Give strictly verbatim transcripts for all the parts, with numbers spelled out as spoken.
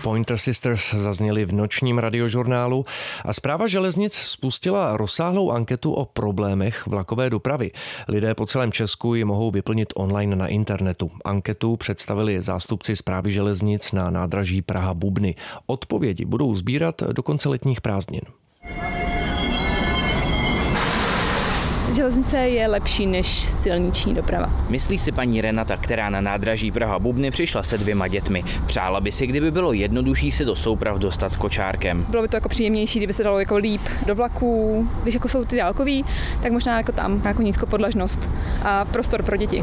Pointer Sisters zazněly v nočním radiožurnálu a Správa železnic spustila rozsáhlou anketu o problémech vlakové dopravy. Lidé po celém Česku ji mohou vyplnit online na internetu. Anketu představili zástupci Správy železnic na nádraží Praha-Bubny. Odpovědi budou sbírat do konce letních prázdnin. Železnice je lepší než silniční doprava. Myslí si paní Renata, která na nádraží Praha-Bubny přišla se dvěma dětmi. Přála by si, kdyby bylo jednodušší se do souprav dostat s kočárkem. Bylo by to jako příjemnější, kdyby se dalo jako líp do vlaků. Když jako jsou ty dálkový, tak možná jako tam jako nízkopodlažnost a prostor pro děti.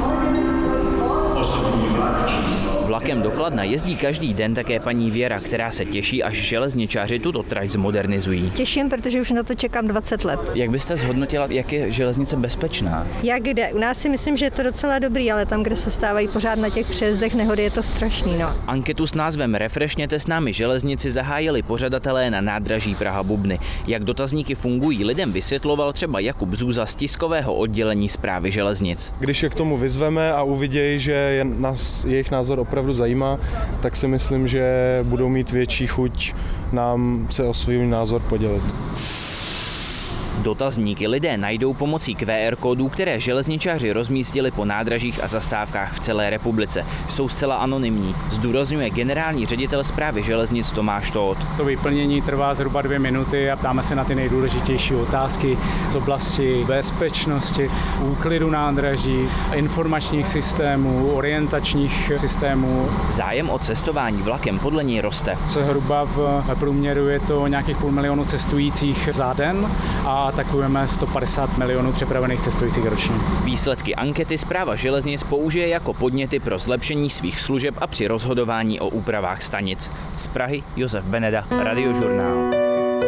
Vlakem do Kladna jezdí každý den také paní Věra, která se těší, až železničáři tuto trať zmodernizují. Těším, protože už na to čekám dvacet let. Jak byste zhodnotila, jak je železnice bezpečná? Jak kde? U nás si myslím, že je to docela dobrý, ale tam, kde se stávají pořád na těch přejezdech nehody, je to strašný. No. Anketu s názvem Refreshněte s námi železnici zahájili pořadatelé na nádraží Praha-Bubny. Jak dotazníky fungují, lidem vysvětloval třeba Jakub Zůza z tiskového oddělení Správy železnic. Když je k tomu vyzveme a uvidějí, že je nás, jejich názor opravdu zajímá, tak si myslím, že budou mít větší chuť nám se o svůj názor podělit. Dotazníky lidé najdou pomocí Q R kódů, které železničáři rozmístili po nádražích a zastávkách v celé republice. Jsou zcela anonymní, zdůrazňuje generální ředitel Správy železnic Tomáš Tóth. To vyplnění trvá zhruba dvě minuty a ptáme se na ty nejdůležitější otázky z oblasti bezpečnosti, úklidu nádraží, informačních systémů, orientačních systémů. Zájem o cestování vlakem podle něj roste. Zhruba v průměru je to nějakých půl milionu cestujících za den a atakujeme sto padesát milionů přepravených cestujících ročně. Výsledky ankety Správa železnic použije jako podněty pro zlepšení svých služeb a při rozhodování o úpravách stanic. Z Prahy Josef Beneda, Radiožurnál.